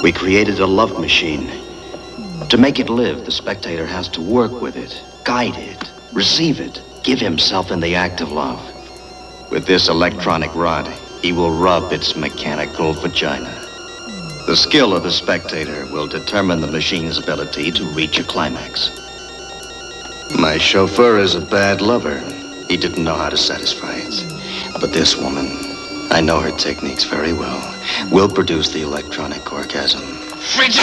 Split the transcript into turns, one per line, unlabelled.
We created a love machine. To make it live, the spectator has to work with it, guide it, receive it, give himself in the act of love. With this electronic rod, he will rub its mechanical vagina. The skill of the spectator will determine the machine's ability to reach a climax. My chauffeur is a bad lover. He didn't know how to satisfy it. But this woman, I know her techniques very well, will produce the electronic orgasm.
Frigid!